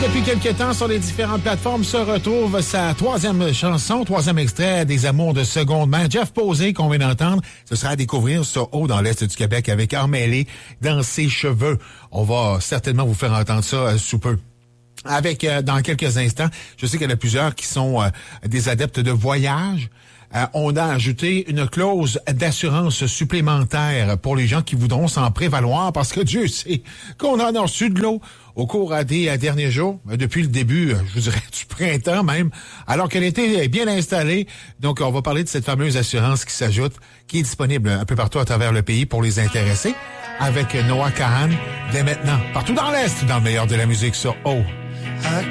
depuis quelques temps sur les différentes plateformes se retrouve sa troisième chanson, troisième extrait des Amours de seconde main. Jeff Posey, qu'on vient d'entendre, ce sera à découvrir sur Haut dans l'Est du Québec avec Armêlé dans ses cheveux. On va certainement vous faire entendre ça sous peu. Avec, dans quelques instants, je sais qu'il y en a plusieurs qui sont des adeptes de voyage. On a ajouté une clause d'assurance supplémentaire pour les gens qui voudront s'en prévaloir parce que Dieu sait qu'on en a reçu de l'eau au cours des derniers jours, depuis le début, je vous dirais, du printemps même, alors qu'elle était bien installée. Donc, on va parler de cette fameuse assurance qui s'ajoute, qui est disponible un peu partout à travers le pays pour les intéressés, avec Noah Kahan dès maintenant, partout dans l'Est, dans le meilleur de la musique sur O.